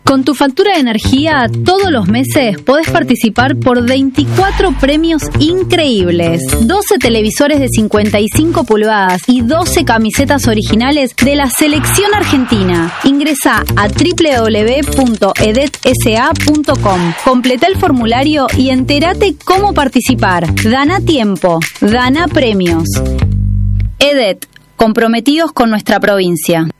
Con tu factura de energía, todos los meses podés participar por 24 premios increíbles. 12 televisores de 55 pulgadas y 12 camisetas originales de la selección argentina. Ingresá a www.edetsa.com. Completá el formulario y entérate cómo participar. Gana tiempo, gana premios. EDET, comprometidos con nuestra provincia.